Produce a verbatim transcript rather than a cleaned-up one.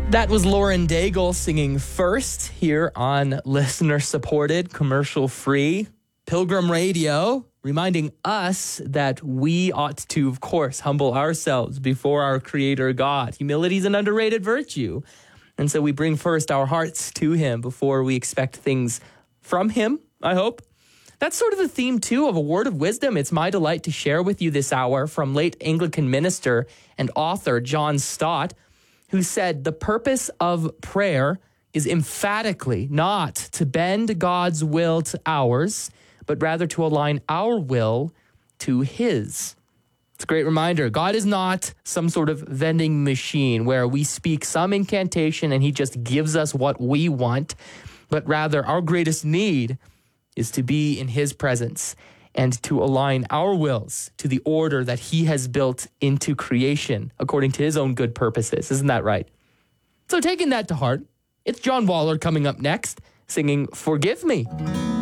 That was Lauren Daigle singing First here on listener-supported, commercial-free Pilgrim Radio, reminding us that we ought to, of course, humble ourselves before our Creator God. Humility is an underrated virtue. And so we bring first our hearts to Him before we expect things from Him, I hope. That's sort of the theme, too, of A Word of Wisdom. It's my delight to share with you this hour from late Anglican minister and author John Stott, who said the purpose of prayer is emphatically not to bend God's will to ours, but rather to align our will to His. It's a great reminder. God is not some sort of vending machine where we speak some incantation and He just gives us what we want, but rather our greatest need is to be in His presence and to align our wills to the order that He has built into creation according to His own good purposes. Isn't that right? So taking that to heart, it's John Waller coming up next, singing Forgive Me.